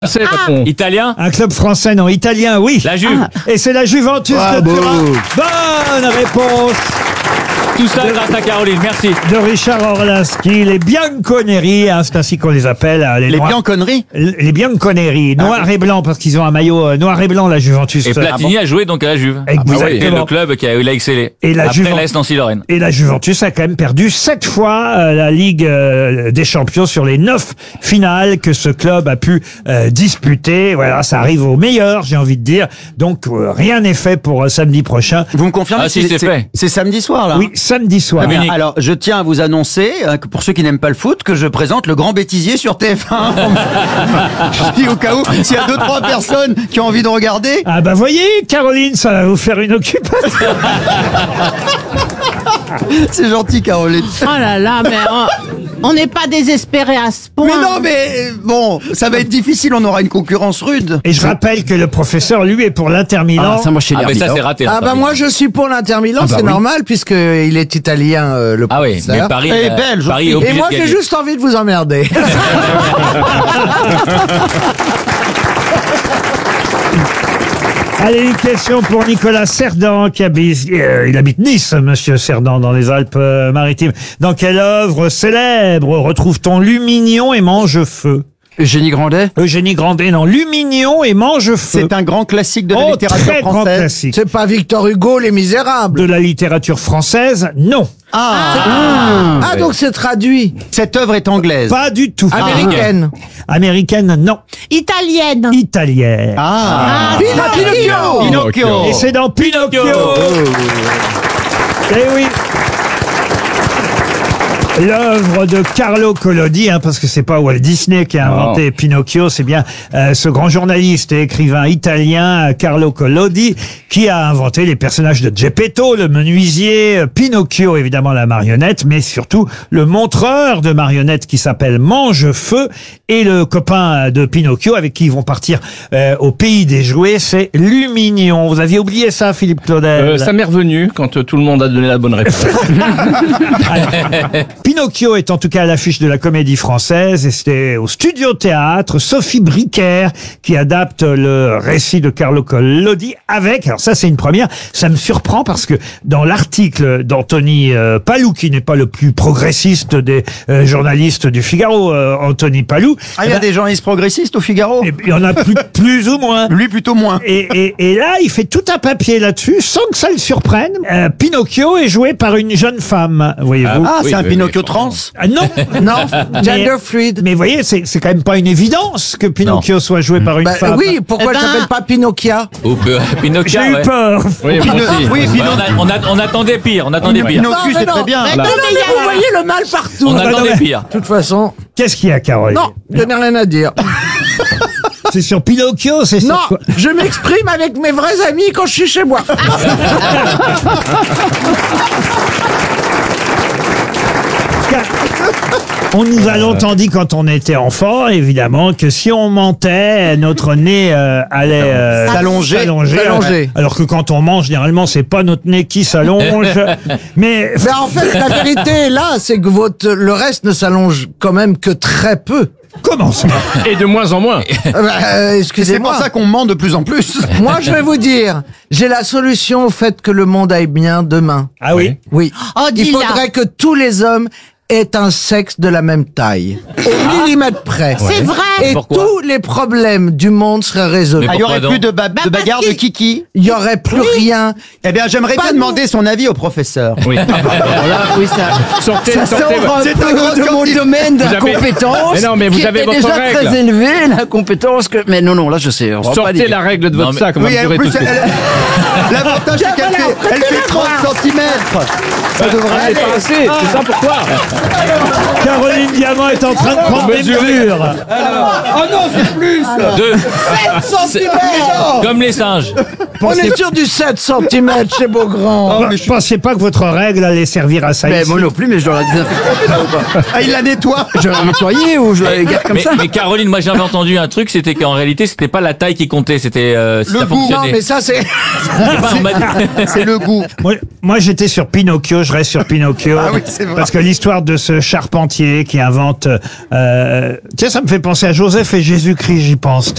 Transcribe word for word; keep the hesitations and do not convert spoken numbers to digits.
C'est patron. Italien? Un club français, non. Italien, oui. La Juve. Et c'est la Juventus Bravo. de Turin. Bonne réponse Tout ça grâce à Caroline, merci. de Richard Orlinski. Les Bianconeri, hein, c'est ainsi qu'on les appelle. hein, Les, Les noirs- Bianconeri Les Bianconeri, noir et blanc, parce qu'ils ont un maillot euh, noir et blanc, la Juventus. Et Platini a joué donc à la Juve. Exactement. C'est le club qui a, il a excellé. Et la Après Juve- l'A S Nancy-Lorraine. Et la Juventus a quand même perdu sept fois euh, la Ligue euh, des Champions sur les neuf finales que ce club a pu euh, disputer. Voilà, ça arrive au meilleur, j'ai envie de dire. Donc euh, rien n'est fait pour euh, samedi prochain. Vous me confirmez Ah, si, c'est fait. C'est samedi soir, là Oui, samedi soir. Ah, Bien, Munich. alors, je tiens à vous annoncer, euh, que pour ceux qui n'aiment pas le foot, que je présente le Grand Bêtisier sur T F un. Je dis au cas où, s'il y a deux, trois personnes qui ont envie de regarder. Ah bah voyez, Caroline, ça va vous faire une occupation. C'est gentil, Caroline. Oh là là, mais on- on n'est pas désespéré à ce point. Mais non, mais euh, bon, ça va être difficile, on aura une concurrence rude. Et je rappelle que le professeur, lui, est pour l'Inter Milan. moi, je suis Ah, mais ça, c'est raté. Ah l'Inter bah Milan. moi je suis pour l'Inter Milan, c'est normal puisqu'il est italien euh, le Ah oui, professeur. mais Paris, Et euh, belge Paris est aussi. obligé Et moi de j'ai gagner. juste envie de vous emmerder. Allez, une question pour Nicolas Cerdan, qui habite, euh, il habite Nice, monsieur Cerdan, dans les Alpes-Maritimes. Dans quelle œuvre célèbre retrouve-t-on Lumignon et Mange-Feu? Eugénie Grandet. Eugénie Grandet, non. Lumignon et Mange-Feu. C'est un grand classique de la Oh, littérature très grand française. classique. C'est pas Victor Hugo, Les Misérables. De la littérature française, non. Ah, Ah donc c'est traduit. Cette œuvre est anglaise. Pas du tout. Américaine. Américaine, non. Italienne. Italienne. Ah, Pinocchio. Pinocchio. Et c'est dans Pinocchio. Eh oui. L'œuvre de Carlo Collodi, hein, parce que c'est pas Walt Disney qui a inventé Pinocchio, c'est bien euh, ce grand journaliste et écrivain italien euh, Carlo Collodi qui a inventé les personnages de Geppetto, le menuisier, euh, Pinocchio évidemment la marionnette, mais surtout le montreur de marionnettes qui s'appelle Mange-Feu, et le copain de Pinocchio avec qui ils vont partir euh, au pays des jouets, c'est Lumignon. Vous aviez oublié ça, Philippe Claudel? Euh, ça m'est revenu quand euh, tout le monde a donné la bonne réponse. Pinocchio est en tout cas à l'affiche de la Comédie Française, et c'était au Studio Théâtre Sophie Bricaire qui adapte le récit de Carlo Collodi avec, alors ça c'est une première, ça me surprend parce que dans l'article d'Anthony euh, Palou, qui n'est pas le plus progressiste des euh, journalistes du Figaro, euh, Anthony Palou, Ah, il y a des journalistes progressistes au Figaro. eh ben, il y en a plus, plus ou moins. Lui, plutôt moins. Et, et, et là, il fait tout un papier là-dessus, sans que ça le surprenne. Euh, Pinocchio est joué par une jeune femme, voyez-vous. Ah, Oui, c'est un oui, Pinocchio oui, trans. Ah, non, Non, Mais- gender fluid. Mais vous voyez, c'est c'est quand même pas une évidence que Pinocchio soit joué par une Bah, femme. oui, pourquoi Eh elle ben- s'appelle pas Pinocchia? Ou peu- Pinocchio, J'ai eu ouais. peur. Oui, moi Pino- aussi. oui, Ouais, Pino- on, a- on, a- on attendait pire, on attendait pire. Pinocchio, Non, c'est mais très non. bien. Mais Là. non, Non, mais mais il y a- vous voyez le mal partout. On bah, attendait non, mais- pire. De toute façon, Qu'est-ce qu'il y a, Caroline? non, je n'ai rien à dire. C'est sur Pinocchio, c'est sur Non, quoi? je m'exprime avec mes vrais amis quand je suis chez moi. On nous a longtemps dit quand on était enfant, évidemment, que si on mentait, notre nez euh, allait euh, S'allonger. s'allonger. S'allonger. Alors que quand on mange, généralement, c'est pas notre nez qui s'allonge. Mais Mais en fait, la vérité est là, c'est que votre, le reste ne s'allonge quand même que très peu. comment ça? Et de moins en moins. Euh, bah, euh, C'est excusez-moi. pour ça qu'on ment de plus en plus. Moi, je vais vous dire, j'ai la solution au fait que le monde aille bien demain. Ah oui? Oui. Oh, Il dis-la. faudrait que tous les hommes aient un sexe de la même taille. Au millimètre près. C'est vrai. Et Pourquoi tous les problèmes du monde seraient résolus. Ah, il y aurait Pourquoi plus de, ba- de Bah, parce bagarres de qu'il- kiki. Il y aurait plus rien. Eh bien, j'aimerais Pas bien nous. demander son avis au professeur. Oui. oui, ça, Sortez, ça sortez. sort un C'est peu un grand de mon scientifique. domaine de Vous la avez- compétence. Mais non, mais vous qui avez était votre déjà règle. très élevée, la compétence que. Mais non, non, là, je sais. On va pas Sortez dire. la règle de votre Non, mais- sac, on va Oui, me en durer tout plus, de suite. elle- l'avantage, c'est qu'elle fait, elle fait trente centimètres. Ça devrait Ah, c'est aller. pas assez, c'est ça pourquoi. Caroline Diamant est en train de prendre des mesures. Oh non, c'est plus. Deux. sept centimètres. Comme les singes. On est sur du sept centimètres chez Beaugrand. Je pensais pas que votre règle allait servir à ça. Mais ici. moi non plus, mais je dois la désinfecter. Ah, il la nettoie. Je dois la nettoyer ou je la garde comme Mais, ça. mais Caroline, moi j'avais entendu un truc, c'était qu'en réalité c'était pas la taille qui comptait, c'était euh, si Le ça goût. Non, fonctionnait. mais ça, c'est. C'est pas, on m'a dit- C'est le goût. Moi, moi, j'étais sur Pinocchio, je reste sur Pinocchio. Ah oui, c'est vrai. Parce que l'histoire de ce charpentier qui invente... Euh, tiens, ça me fait penser à Joseph et Jésus-Christ, j'y pense.